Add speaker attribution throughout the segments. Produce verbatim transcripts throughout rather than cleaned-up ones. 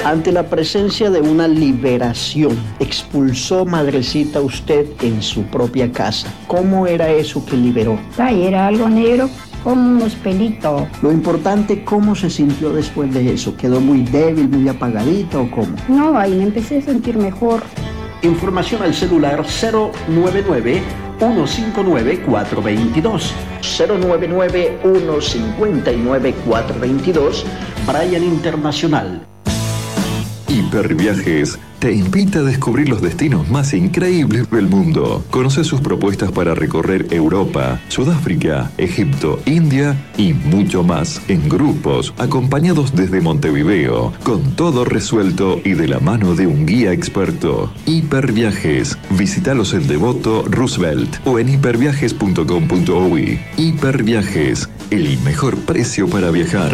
Speaker 1: Ante la presencia de una liberación, expulsó, madrecita, usted en su propia casa. ¿Cómo era eso que liberó?
Speaker 2: Ay, era algo negro con unos pelitos.
Speaker 1: Lo importante, ¿cómo se sintió después de eso? ¿Quedó muy débil, muy apagadita o cómo?
Speaker 2: No, ahí me empecé a sentir mejor.
Speaker 1: Información al celular cero nueve nueve, uno cinco nueve, cuatro dos dos. cero nueve nueve, uno cinco nueve, cuatro dos dos. Brian Internacional.
Speaker 3: Hiperviajes te invita a descubrir los destinos más increíbles del mundo. Conoce sus propuestas para recorrer Europa, Sudáfrica, Egipto, India y mucho más en grupos, acompañados desde Montevideo, con todo resuelto y de la mano de un guía experto. Hiperviajes. Visítalos en Devoto, Roosevelt o en hiperviajes punto com punto uy. Hiperviajes, el mejor precio para viajar.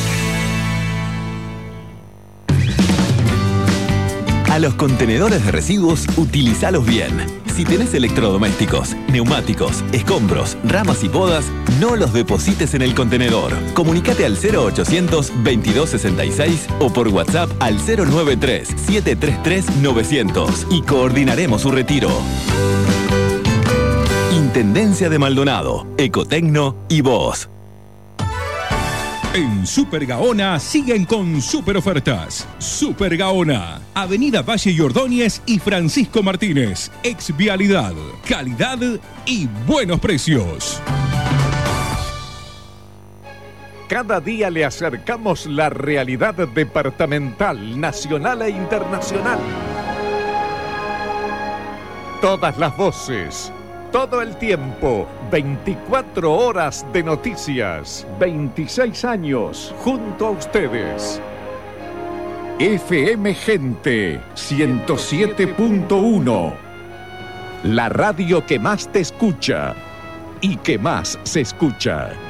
Speaker 4: A los contenedores de residuos, utilizalos bien. Si tenés electrodomésticos, neumáticos, escombros, ramas y podas, no los deposites en el contenedor. Comunicate al cero ochocientos, veintidós sesenta y seis o por WhatsApp al cero noventa y tres, setecientos treinta y tres, novecientos y coordinaremos su retiro. Intendencia de Maldonado, Ecotecno y vos.
Speaker 5: En Super Gaona siguen con super ofertas. Super Gaona, Avenida Valle y Ordóñez y Francisco Martínez. Ex Vialidad, calidad y buenos precios.
Speaker 6: Cada día le acercamos la realidad departamental, nacional e internacional. Todas las voces, todo el tiempo, veinticuatro horas de noticias, veintiséis años junto a ustedes. F M Gente ciento siete punto uno, la radio que más te escucha y que más se escucha.